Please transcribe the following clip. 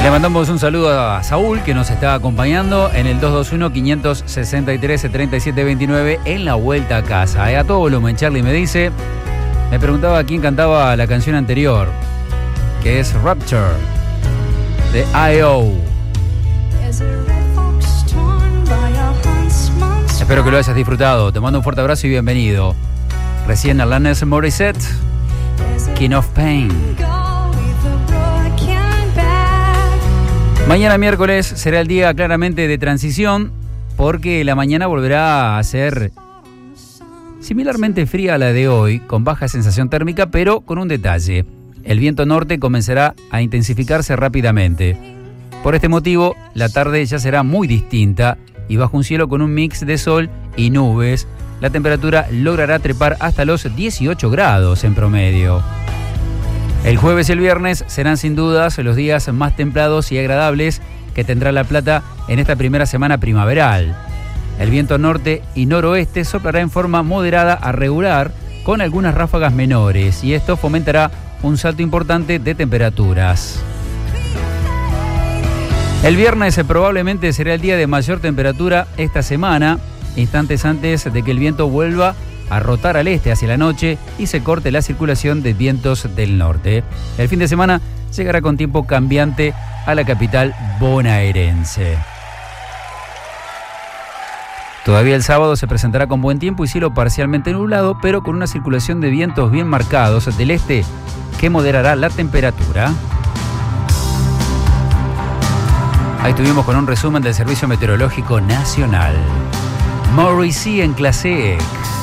Le mandamos un saludo a Saúl, que nos está acompañando en el 221-563-3729 en la vuelta a casa. A todo volumen, Charlie me dice, me preguntaba quién cantaba la canción anterior, que es Rapture, de I.O. Espero que lo hayas disfrutado. Te mando un fuerte abrazo y bienvenido. Recién Alanis Morissette, King of Pain. Mañana miércoles será el día claramente de transición, porque la mañana volverá a ser similarmente fría a la de hoy, con baja sensación térmica, pero con un detalle. El viento norte comenzará a intensificarse rápidamente. Por este motivo, la tarde ya será muy distinta y bajo un cielo con un mix de sol y nubes, la temperatura logrará trepar hasta los 18 grados en promedio. El jueves y el viernes serán sin dudas los días más templados y agradables que tendrá La Plata en esta primera semana primaveral. El viento norte y noroeste soplará en forma moderada a regular, con algunas ráfagas menores, y esto fomentará un salto importante de temperaturas. El viernes probablemente será el día de mayor temperatura esta semana, instantes antes de que el viento vuelva a rotar al este hacia la noche y se corte la circulación de vientos del norte. El fin de semana llegará con tiempo cambiante a la capital bonaerense. Todavía el sábado se presentará con buen tiempo y cielo parcialmente nublado, pero con una circulación de vientos bien marcados del este que moderará la temperatura. Ahí estuvimos con un resumen del Servicio Meteorológico Nacional. Morrissey en clase X.